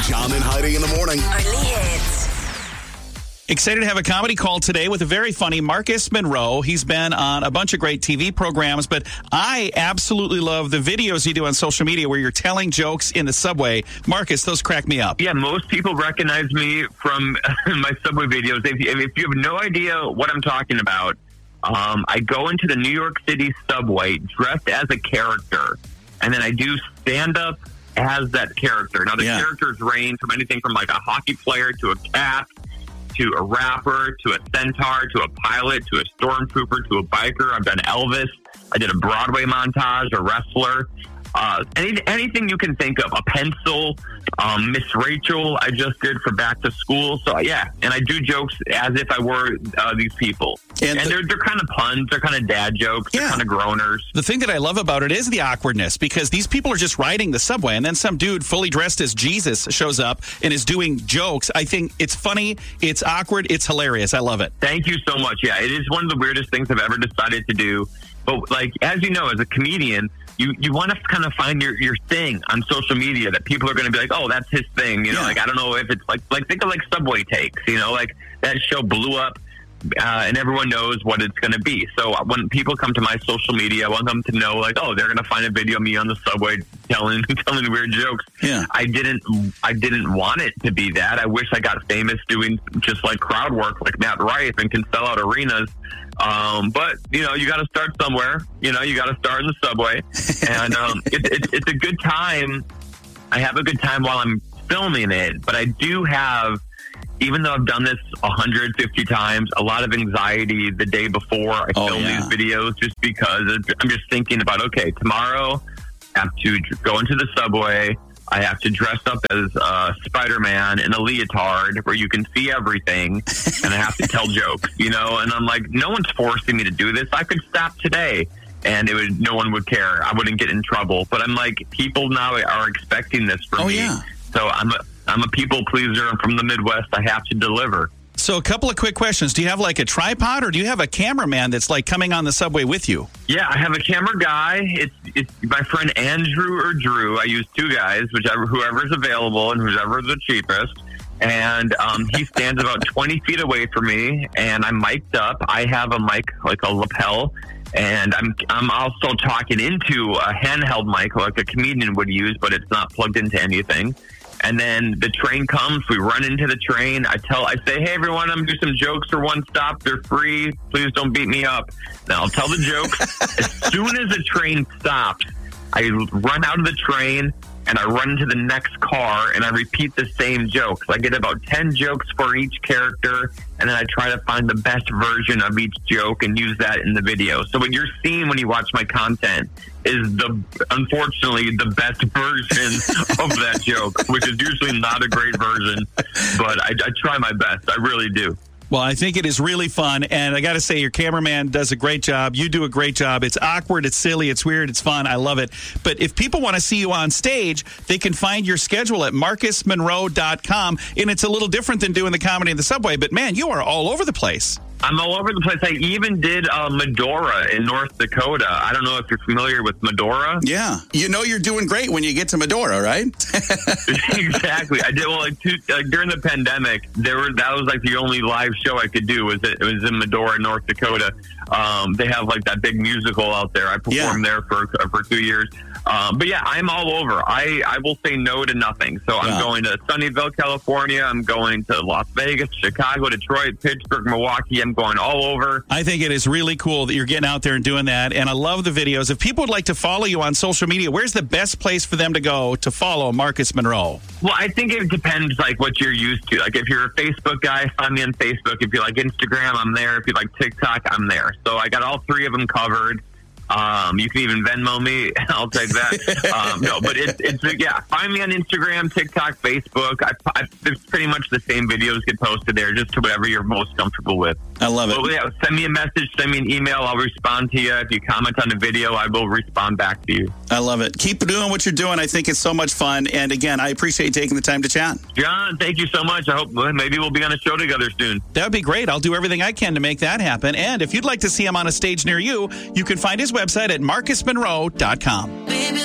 John and Heidi in the morning. Only hits. Excited to have a comedy call today with a very funny Marcus Monroe. He's been on a bunch of great TV programs, but I absolutely love the videos you do on social media where you're telling jokes in the subway. Marcus, those crack me up. Yeah, most people recognize me from my subway videos. If you have no idea what I'm talking about, I go into the New York City subway dressed as a character, and then I do stand-up as that character. Now, the characters range from anything from like a hockey player to a cat, to a rapper, to a centaur, to a pilot, to a stormtrooper, to a biker. I've done Elvis. I did a Broadway montage, a wrestler. Anything you can think of. A pencil, Miss Rachel I just did for back to school. So, yeah, and I do jokes as if I were these people. And they're kind of puns. They're kind of dad jokes. They're kind of groaners. The thing that I love about it is the awkwardness, because these people are just riding the subway, and then some dude fully dressed as Jesus shows up and is doing jokes. I think it's funny, it's awkward, it's hilarious. I love it. Thank you so much. Yeah, it is one of the weirdest things I've ever decided to do. But, like, as you know, as a comedian, you want to kind of find your thing on social media that people are going to be like, oh, that's his thing. You know, like, I don't know if it's like think of like Subway Takes, you know, like that show blew up and everyone knows what it's going to be. So when people come to my social media, I want them to know, like, oh, they're going to find a video of me on the subway telling weird jokes. Yeah. I didn't want it to be that. I wish I got famous doing just like crowd work like Matt Rife and can sell out arenas. But, you know, you got to start somewhere. You know, you got to start in the subway. And it's a good time. I have a good time while I'm filming it. But I do have, even though I've done this 150 times, a lot of anxiety the day before I film these videos, just because I'm just thinking about, okay, tomorrow I have to go into the subway. I have to dress up as Spider-Man in a leotard where you can see everything, and I have to tell jokes, you know? And I'm like, no one's forcing me to do this. I could stop today, and no one would care. I wouldn't get in trouble. But I'm like, people now are expecting this from me. Yeah. So I'm a people pleaser. I'm from the Midwest. I have to deliver. So a couple of quick questions. Do you have like a tripod, or do you have a cameraman that's like coming on the subway with you? Yeah, I have a camera guy. It's my friend Andrew or Drew. I use two guys, whoever's available and whoever's the cheapest. And he stands about 20 feet away from me, and I'm mic'd up. I have a mic, like a lapel, and I'm also talking into a handheld mic like a comedian would use, but it's not plugged into anything. And then the train comes, we run into the train. I say, hey, everyone, I'm going to do some jokes for one stop. They're free. Please don't beat me up. Now I'll tell the jokes. As soon as the train stops, I run out of the train and I run into the next car and I repeat the same jokes. I get about 10 jokes for each character, and then I try to find the best version of each joke and use that in the video. So what you're seeing when you watch my content is unfortunately the best version of that joke, which is usually not a great version, but I try my best. I really do. Well, I think it is really fun, and I got to say, your cameraman does a great job. You do a great job. It's awkward, it's silly, it's weird, it's fun. I love it. But if people want to see you on stage, they can find your schedule at marcusmonroe.com, and it's a little different than doing the comedy in the subway, but man, you are all over the place. I'm all over the place. I even did Medora in North Dakota. I don't know if you're familiar with Medora. Yeah. You know you're doing great when you get to Medora, right? Exactly. I did, during the pandemic, that was like the only live show I could do. It was in Medora, North Dakota. They have like that big musical out there. I performed there for 2 years. But yeah, I'm all over. I will say no to nothing. So I'm going to Sunnyvale, California. I'm going to Las Vegas, Chicago, Detroit, Pittsburgh, Milwaukee. I'm going all over. I think it is really cool that you're getting out there and doing that. And I love the videos. If people would like to follow you on social media, where's the best place for them to go to follow Marcus Monroe? Well, I think it depends like what you're used to. Like if you're a Facebook guy, find me on Facebook. If you like Instagram, I'm there. If you like TikTok, I'm there. So I got all three of them covered. You can even Venmo me. I'll take that. No, but find me on Instagram, TikTok, Facebook. It's pretty much the same videos get posted there, just to whatever you're most comfortable with. I love it. But yeah, send me a message, send me an email. I'll respond to you. If you comment on the video, I will respond back to you. I love it. Keep doing what you're doing. I think it's so much fun. And again, I appreciate taking the time to chat. John, thank you so much. I hope maybe we'll be on a show together soon. That would be great. I'll do everything I can to make that happen. And if you'd like to see him on a stage near you, you can find his website at marcusmonroe.com.